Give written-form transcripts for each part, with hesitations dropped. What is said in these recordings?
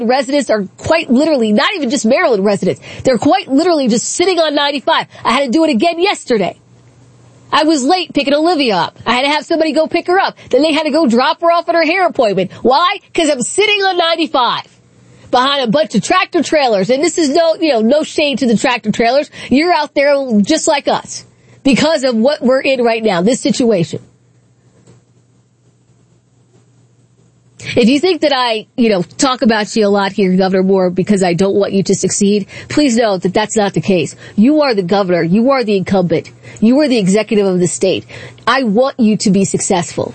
residents are quite literally, not even just Maryland residents, they're quite literally just sitting on 95. I had to do it again yesterday. I was late picking Olivia up. I had to have somebody go pick her up. Then they had to go drop her off at her hair appointment. Why? Because I'm sitting on 95 behind a bunch of tractor trailers. And this is no shade to the tractor trailers. You're out there just like us because of what we're in right now, this situation. If you think that I, talk about you a lot here, Governor Moore, because I don't want you to succeed, please know that that's not the case. You are the governor. You are the incumbent. You are the executive of the state. I want you to be successful.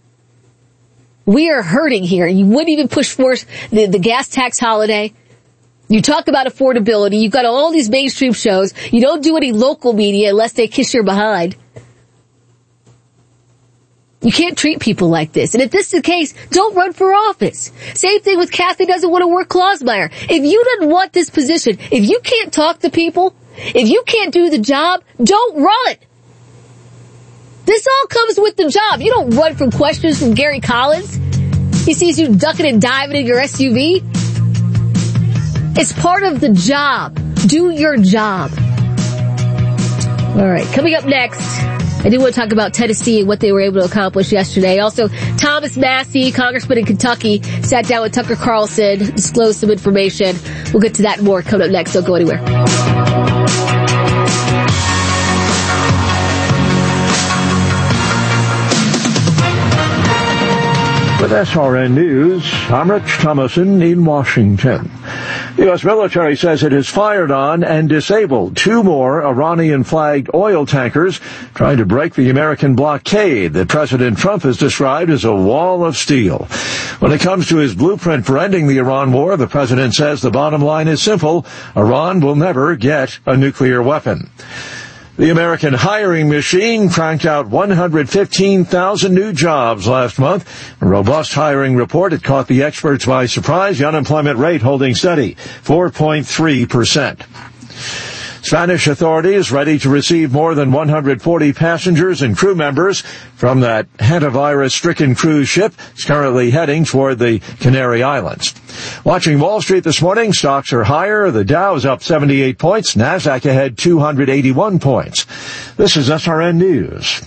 We are hurting here. You wouldn't even push forth the gas tax holiday. You talk about affordability. You've got all these mainstream shows. You don't do any local media unless they kiss your behind. You can't treat people like this. And if this is the case, don't run for office. Same thing with Kathy doesn't want to work Clausmeyer. If you didn't want this position, if you can't talk to people, if you can't do the job, don't run. This all comes with the job. You don't run from questions from Gary Collins. He sees you ducking and diving in your SUV. It's part of the job. Do your job. All right, coming up next, I do want to talk about Tennessee and what they were able to accomplish yesterday. Also, Thomas Massie, congressman in Kentucky, sat down with Tucker Carlson, disclosed some information. We'll get to that and more coming up next. Don't go anywhere. With SRN News, I'm Rich Thomason in Washington. The U.S. military says it has fired on and disabled 2 more Iranian-flagged oil tankers trying to break the American blockade that President Trump has described as a wall of steel. When it comes to his blueprint for ending the Iran war, the president says the bottom line is simple: Iran will never get a nuclear weapon. The American hiring machine cranked out 115,000 new jobs last month. A robust hiring report had caught the experts by surprise, the unemployment rate holding steady, 4.3%. Spanish authorities ready to receive more than 140 passengers and crew members from that hantavirus-stricken cruise ship. It's currently heading toward the Canary Islands. Watching Wall Street this morning, stocks are higher. The Dow is up 78 points. NASDAQ ahead 281 points. This is SRN News.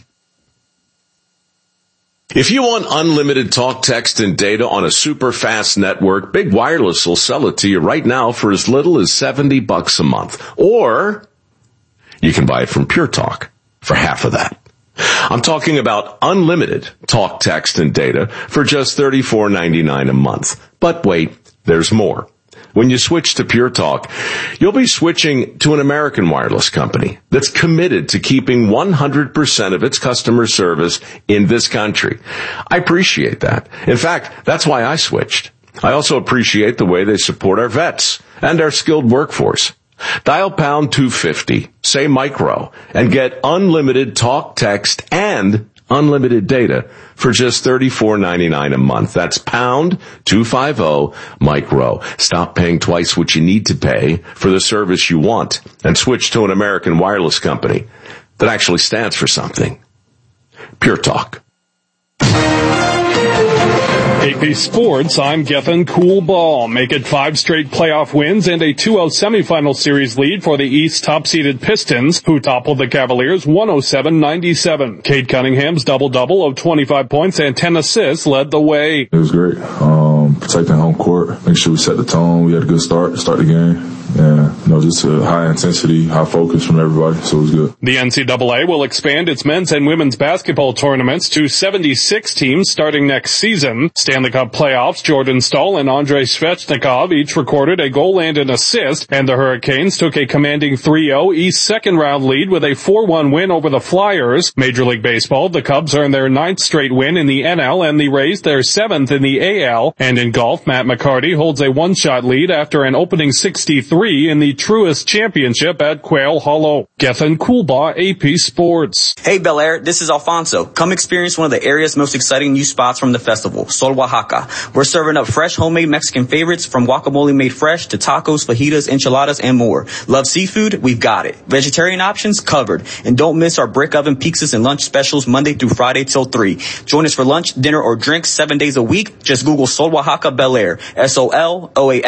If you want unlimited talk, text, and data on a super fast network, Big Wireless will sell it to you right now for as little as $70 a month. Or you can buy it from Pure Talk for half of that. I'm talking about unlimited talk, text, and data for just $34.99 a month. But wait, there's more. When you switch to Pure Talk, you'll be switching to an American wireless company that's committed to keeping 100% of its customer service in this country. I appreciate that. In fact, that's why I switched. I also appreciate the way they support our vets and our skilled workforce. Dial pound 250, say micro, and get unlimited talk, text, and unlimited data for just $34.99 a month. That's pound 250 micro. Stop paying twice what you need to pay for the service you want and switch to an American wireless company that actually stands for something. Pure Talk. AP Sports, I'm Gethin Coolball. Make it 5 straight playoff wins and a 2-0 semifinal series lead for the East top-seeded Pistons, who toppled the Cavaliers 107-97. Cade Cunningham's double-double of 25 points and 10 assists led the way. It was great. Protecting home court, make sure we set the tone. We had a good start the game. And, just a high intensity, high focus from everybody, so it was good. The NCAA will expand its men's and women's basketball tournaments to 76 teams starting next season. Stanley Cup playoffs, Jordan Stahl and Andrei Svechnikov each recorded a goal and an assist, and the Hurricanes took a commanding 3-0 East second-round lead with a 4-1 win over the Flyers. Major League Baseball, the Cubs earned their 9th straight win in the NL and the Rays their 7th in the AL. And in golf, Matt McCarty holds a one-shot lead after an opening 63 in the Truist Championship at Quail Hollow. Gethin Coolbaugh, AP Sports. Hey Bel Air, this is Alfonso. Come experience one of the area's most exciting new spots from the festival, Sol Oaxaca. We're serving up fresh homemade Mexican favorites from guacamole made fresh to tacos, fajitas, enchiladas, and more. Love seafood? We've got it. Vegetarian options? Covered. And don't miss our brick oven pizzas and lunch specials Monday through Friday till 3. Join us for lunch, dinner, or drinks 7 days a week. Just Google Sol Oaxaca Bel Air. SOLOAXACA